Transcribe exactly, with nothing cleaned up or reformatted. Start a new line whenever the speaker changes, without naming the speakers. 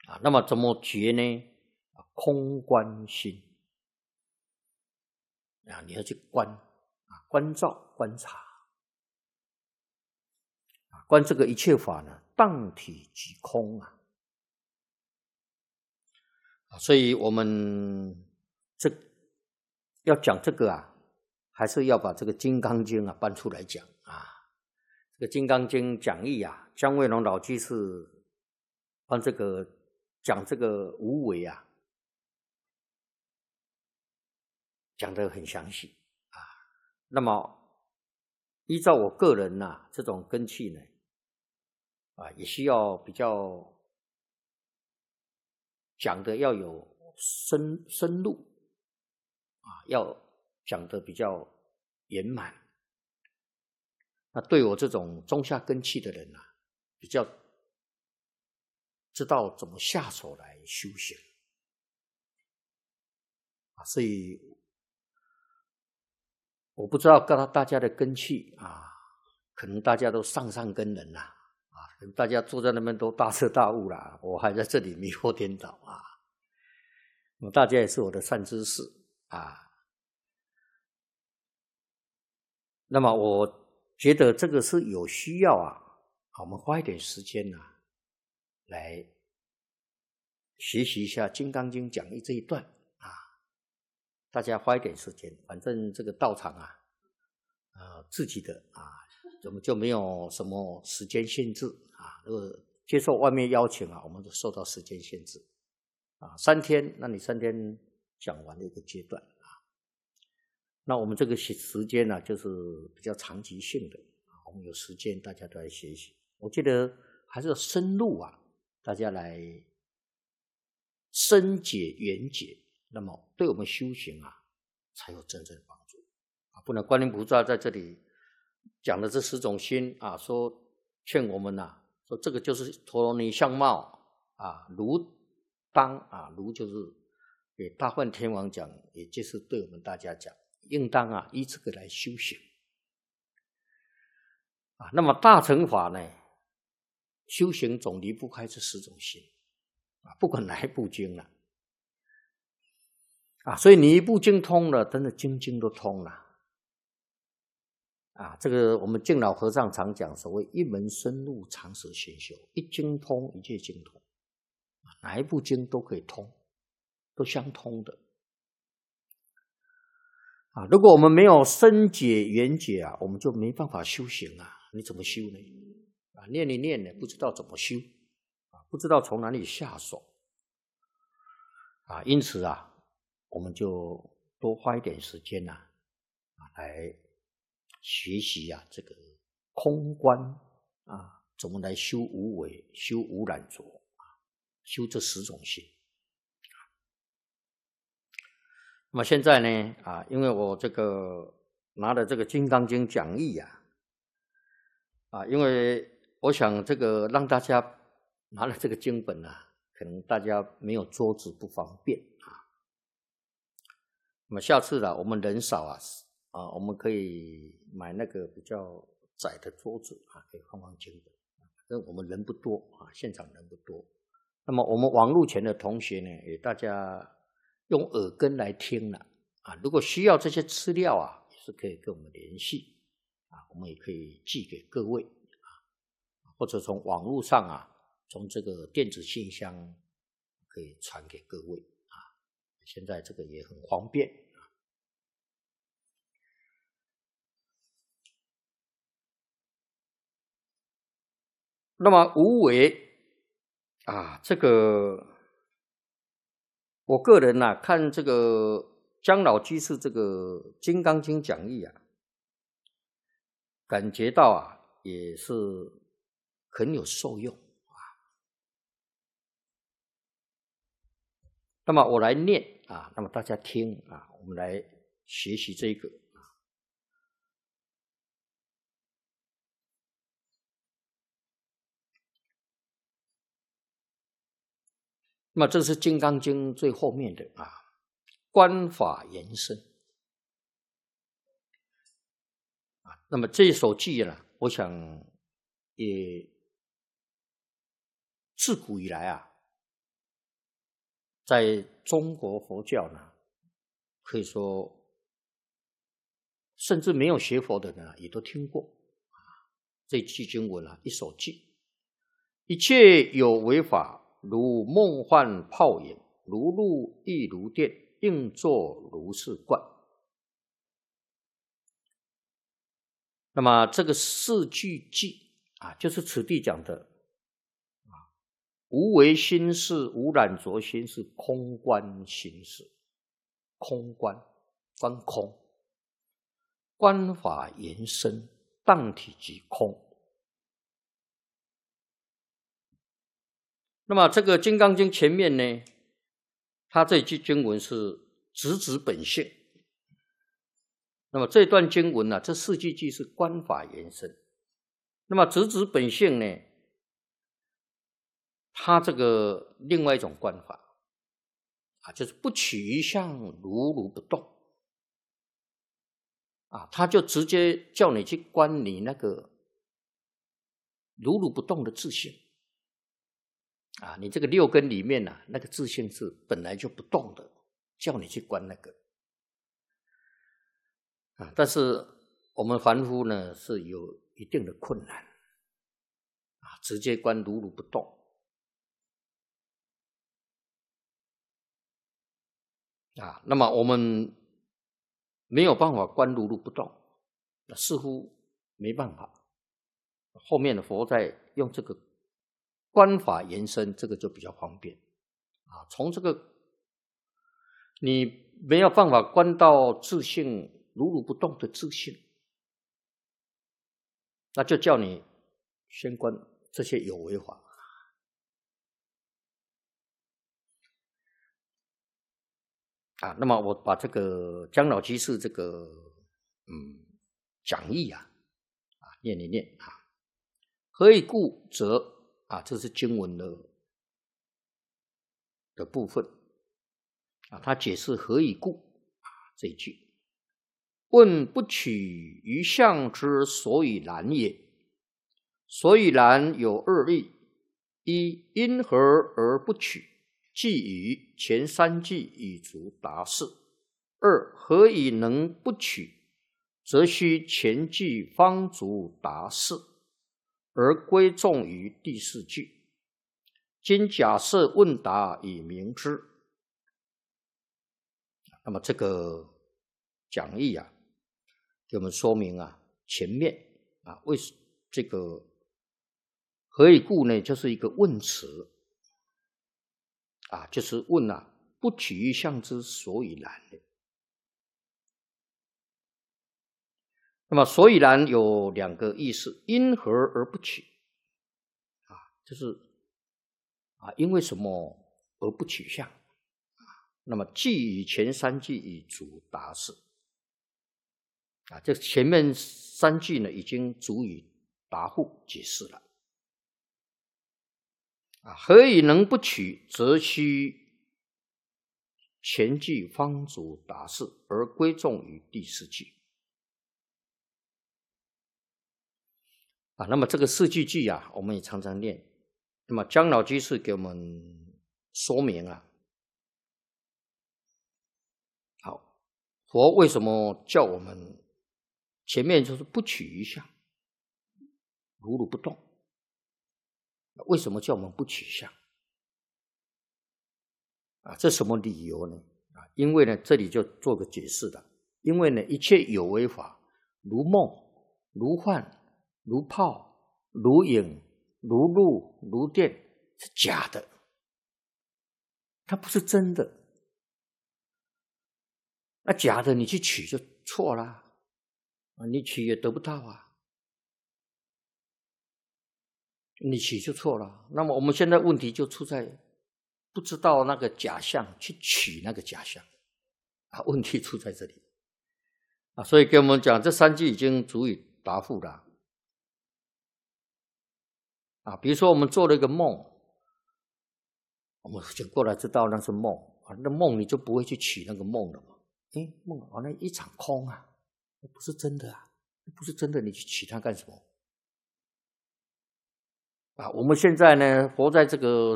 啊，那么怎么觉呢？空观心啊，你要去观啊，观照观察啊，观这个一切法呢，当体即空啊。所以我们这要讲这个啊，还是要把这个《金刚经》啊搬出来讲啊。这个《金刚经》讲义啊，姜惠龙老居士帮这个讲这个无为啊，讲得很详细啊。那么依照我个人呐、啊、这种根器呢，啊，也需要比较讲的要有深深入啊，要讲的比较圆满。那对我这种中下根器的人啊，比较知道怎么下手来修行啊，所以我不知道大家的根器啊，可能大家都上上根人啦、啊，啊，大家坐在那边都大彻大悟啦，我还在这里迷惑颠倒啊。大家也是我的善知识啊。那么我觉得这个是有需要啊，我们花一点时间啊，来学习一下《金刚经》讲义这一段啊。大家花一点时间，反正这个道场啊，呃，自己的啊，我们就没有什么时间限制啊。如果接受外面邀请啊，我们就受到时间限制啊，三天，那你三天讲完的一个阶段。那我们这个时间呢、啊，就是比较长期性的，我们有时间大家都来学习。我觉得还是要深入啊，大家来深解圆解，那么对我们修行啊才有真正的帮助啊！不能观音菩萨在这里讲的这十种心啊，说劝我们呐、啊，说这个就是陀罗尼相貌啊，如当啊，如就是给大梵天王讲，也就是对我们大家讲。应当啊，依这个来修行啊。那么大乘法呢，修行总离不开这十种心啊，不管哪一部经了 啊, 啊，所以你一部经通了，真的经经都通了啊。这个我们净老和尚常讲，所谓一门深入，长时熏修，一经通，一切经通，哪一部经都可以通，都相通的。啊，如果我们没有深解圆解啊，我们就没办法修行啊。你怎么修呢？啊，念一念呢，不知道怎么修啊，不知道从哪里下手啊。因此啊，我们就多花一点时间呐、啊，啊，来学习啊这个空观啊，怎么来修无为、修无染着啊，修这十种心。那么现在呢，啊，因为我这个拿了这个《金刚经》讲义啊，啊，因为我想这个让大家拿了这个经本啊，可能大家没有桌子不方便啊。那么下次啊，我们人少啊，啊，我们可以买那个比较窄的桌子啊，可以放放经本。因为我们人不多啊，现场人不多。那么我们网络前的同学呢，也大家用耳根来听了啊，如果需要这些资料啊，也是可以跟我们联系啊，我们也可以寄给各位啊，或者从网络上啊，从这个电子信箱可以传给各位啊，现在这个也很方便啊。那么无为啊，这个我个人啊，看这个姜老居士这个《金刚经》讲义啊，感觉到啊，也是很有受用啊。那么我来念啊，那么大家听啊，我们来学习这个啊。那么这是《金刚经》最后面的啊，观法延伸啊。那么这一首偈呢，我想也自古以来啊， 在中国佛教呢，可以说，甚至没有学佛的人啊，也都听过这句经文啊，一首记：一切有为法，如梦幻泡影，如露亦如电，应作如是观。那么这个四句偈啊，就是此地讲的啊，无为心事，无染着心是空观心事，空观观空，观法延伸，当体即空。那么这个《金刚经》前面呢，它这句经文是直指本性。那么这段经文呢、啊，这四句偈是观法延伸。那么直指本性呢，它这个另外一种观法啊，就是不取一相，如如不动啊，他就直接叫你去观你那个如如不动的自性啊，你这个六根里面啊，那个自性是本来就不动的，叫你去观那个。啊，但是我们凡夫呢是有一定的困难啊，直接观如如不动啊，那么我们没有办法观如如不动，似乎没办法。后面的佛在用这个观法延伸，这个就比较方便啊。从这个你没有办法观到自性如如不动的自性，那就叫你先观这些有为法啊。那么我把这个姜老居士这个嗯讲义啊啊念一念啊。何以故则啊，这是经文的的部分啊，他解释何以故啊这一句。问不取于相之所以然也。所以然有二义：一，因何而不取？即以前三句已足答是。二，何以能不取？则须前句方足答是，而归众于第四句。今假设问答以明之。那么这个讲义啊，给我们说明啊，前面啊，为这个何以故呢？就是一个问词啊，就是问啊，不取于相之所以然的。那么所以然有两个意思：因何而不取啊，就是啊，因为什么而不取相啊？那么既以前三句已足答是啊，这前面三句呢，已经足以答复解释了啊。何以能不取？则须前句方足答是，而归众于第四句啊。那么这个四句句啊，我们也常常念。那么姜老居士给我们说明啊，好，佛为什么叫我们前面就是不取于相，如如不动？为什么叫我们不取相啊？这什么理由呢？啊，因为呢，这里就做个解释的。因为呢，一切有为法，如梦、如幻、如泡、如影、如露、如电，是假的，它不是真的。那假的你去取就错了啊，你取也得不到啊，你取就错了。那么我们现在问题就出在不知道那个假象，去取那个假象啊，问题出在这里啊。所以给我们讲，这三句已经足以答复了啊。比如说我们做了一个梦，我们醒过来知道那是梦啊，那梦你就不会去取那个梦了嘛。哎，梦啊，那一场空啊，不是真的啊，不是真的，你去取它干什么啊？我们现在呢，活在这个